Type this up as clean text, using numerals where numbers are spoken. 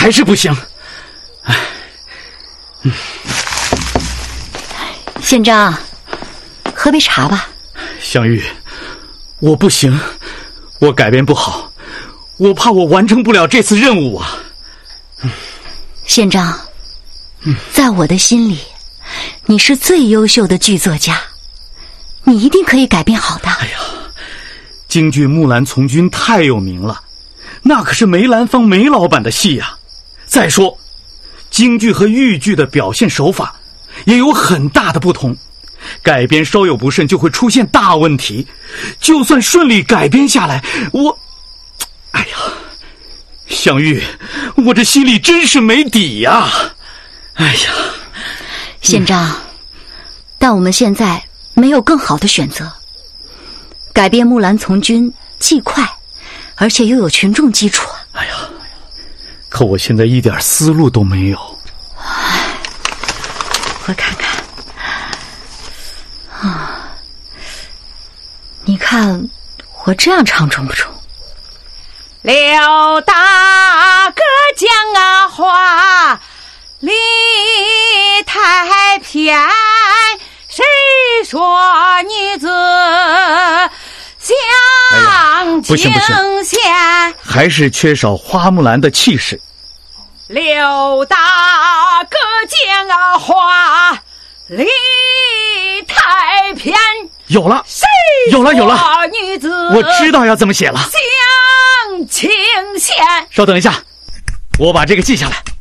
还是不行。 县长，喝杯茶吧。 香玉，我不行，我改编不好，我怕我完成不了这次任务啊。 县长，在我的心里，你是最优秀的剧作家，你一定可以改编好的。 哎呀，京剧《木兰从军》太有名了，那可是梅兰芳梅老板的戏呀。再说，京剧和豫剧的表现手法也有很大的不同，改编稍有不慎就会出现大问题。就算顺利改编下来，哎呀，香玉，我这心里真是没底呀。哎呀， 县长，但我们现在没有更好的选择。改编《木兰从军》既快，而且又有群众基础。 哎呀，可我现在一点思路都没有。 我看看你看我这样唱中不中？ 刘大哥讲话理太偏，谁说女子相不行， 嫌？ 还是缺少花木兰的气势。 刘大哥讲话理太偏， 有了，有了， 女子我知道要怎么写了。 相情嫌。 稍等一下，我把这个记下来。